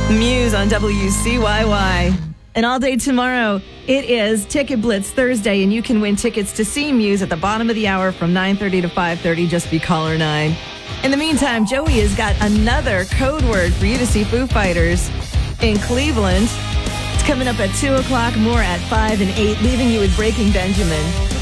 Muse on WCYY. And all day tomorrow, it is Ticket Blitz Thursday, and you can win tickets to see Muse at the bottom of the hour from 9:30 to 5:30. Just be caller 9. In the meantime, Joey has got another code word for you to see Foo Fighters in Cleveland. It's coming up at 2 o'clock, more at 5 and 8, leaving you with Breaking Benjamin.